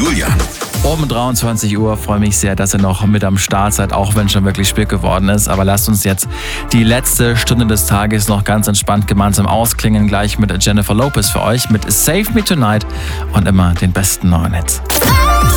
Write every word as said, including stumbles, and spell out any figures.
Julian. Um dreiundzwanzig Uhr, freue mich sehr, dass ihr noch mit am Start seid, auch wenn schon wirklich spät geworden ist. Aber lasst uns jetzt die letzte Stunde des Tages noch ganz entspannt gemeinsam ausklingen. Gleich mit Jennifer Lopez für euch mit Save Me Tonight und immer den besten neuen Hits.